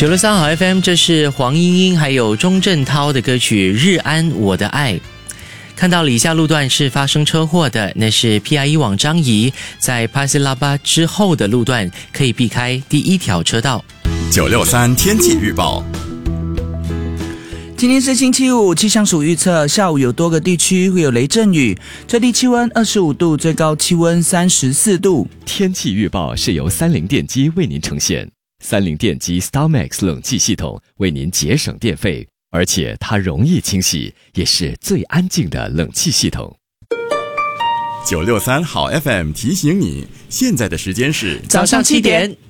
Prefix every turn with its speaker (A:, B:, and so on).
A: 963好 FM， 这是黄莺莺还有钟镇涛的歌曲《日安我的爱》。看到以下路段是发生车祸的，那是 PIE 往张仪，在帕西拉巴之后的路段可以避开第一条车道。
B: 963天气预报。
C: 今天是星期五，气象署预测下午有多个地区会有雷阵雨，最低气温25度，最高气温34度。
D: 天气预报是由三菱电机为您呈现，三菱电机 StarMax 冷气系统为您节省电费，而且它容易清洗，也是最安静的冷气系统。
B: 963好 FM 提醒你，现在的时间是
A: 早上7点。